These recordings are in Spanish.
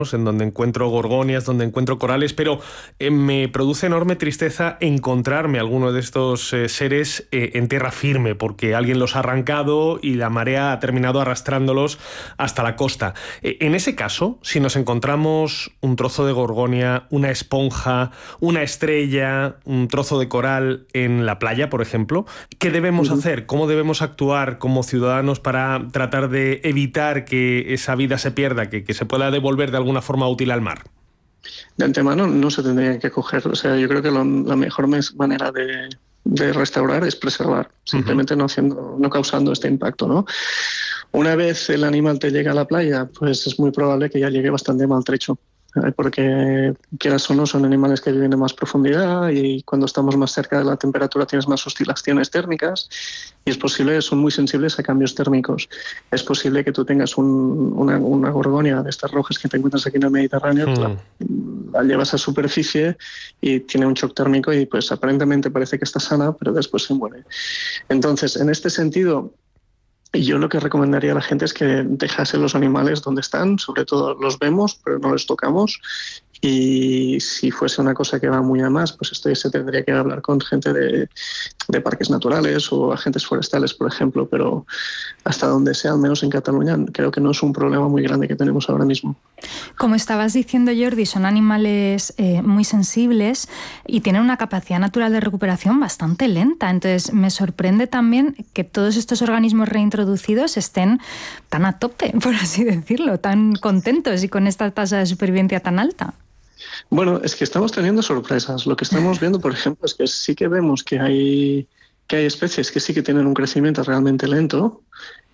en donde encuentro gorgonias, donde encuentro corales, pero me produce enorme tristeza encontrarme alguno de estos seres en tierra firme, porque alguien los ha arrancado y la marea ha terminado arrastrándolos hasta la costa. En ese caso, si nos encontramos un trozo de gorgonia, una esponja, una estrella, un trozo de coral en la playa, por ejemplo, ¿qué debemos hacer? ¿Cómo debemos actuar como ciudadanos para tratar de evitar que esa vida se pierda, que se pueda devolver de alguna forma útil al mar? De antemano no se tendría que coger. O sea, yo creo que la mejor manera de restaurar es preservar, simplemente no causando este impacto, ¿no? Una vez el animal te llega a la playa, pues es muy probable que ya llegue bastante maltrecho, porque quieras o no son animales que viven de más profundidad y cuando estamos más cerca de la temperatura tienes más oscilaciones térmicas y es posible, son muy sensibles a cambios térmicos. Es posible que tú tengas una gorgonia de estas rojas que te encuentras aquí en el Mediterráneo, la llevas a superficie y tiene un shock térmico y pues aparentemente parece que está sana, pero después se muere. Entonces, en este sentido, yo lo que recomendaría a la gente es que dejase los animales donde están, sobre todo los vemos, pero no los tocamos. Y si fuese una cosa que va muy a más, pues esto ya se tendría que hablar con gente de parques naturales o agentes forestales, por ejemplo, pero hasta donde sea, al menos en Cataluña, creo que no es un problema muy grande que tenemos ahora mismo. Como estabas diciendo, Jordi, son animales muy sensibles y tienen una capacidad natural de recuperación bastante lenta. Entonces, me sorprende también que todos estos organismos reintroducidos estén tan a tope, por así decirlo, tan contentos y con esta tasa de supervivencia tan alta. Bueno, es que estamos teniendo sorpresas. Lo que estamos viendo, por ejemplo, es que sí que vemos que hay especies que sí que tienen un crecimiento realmente lento.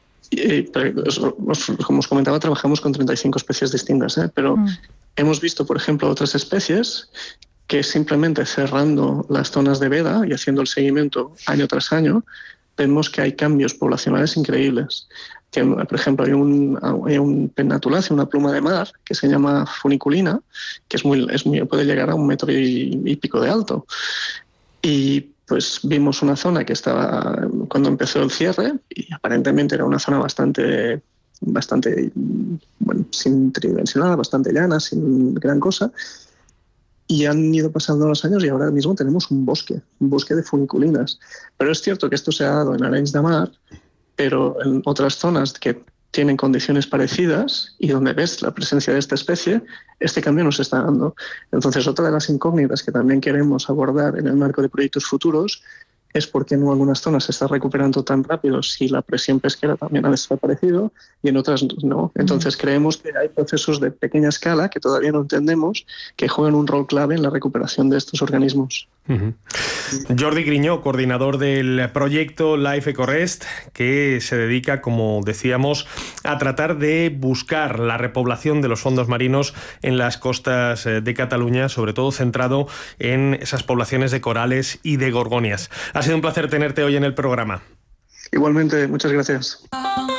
Como os comentaba, trabajamos con 35 especies distintas, pero hemos visto, por ejemplo, otras especies que simplemente cerrando las zonas de veda y haciendo el seguimiento año tras año, vemos que hay cambios poblacionales increíbles. Por ejemplo, hay un pennatulacio, una pluma de mar, que se llama funiculina, que puede llegar a 1,5 metros de alto. Y pues vimos una zona que estaba, cuando empezó el cierre, y aparentemente era una zona bastante sin tridimensionada, bastante llana, sin gran cosa. Y han ido pasando los años y ahora mismo tenemos un bosque de funiculinas. Pero es cierto que esto se ha dado en Arenys de Mar, pero en otras zonas que tienen condiciones parecidas y donde ves la presencia de esta especie, este cambio no se está dando. Entonces, otra de las incógnitas que también queremos abordar en el marco de proyectos futuros es por qué en algunas zonas se está recuperando tan rápido si la presión pesquera también ha desaparecido y en otras no. Entonces creemos que hay procesos de pequeña escala que todavía no entendemos que juegan un rol clave en la recuperación de estos organismos. Jordi Griñó, coordinador del proyecto Life Ecorest, que se dedica, como decíamos, a tratar de buscar la repoblación de los fondos marinos en las costas de Cataluña, sobre todo centrado en esas poblaciones de corales y de gorgonias. Ha sido un placer tenerte hoy en el programa. Igualmente, muchas gracias.